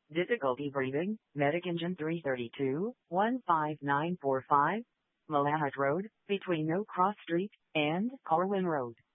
Difficulty breathing, Medic Engine 332, 15945, Malahide Road, between No Cross Street and Corwin Road.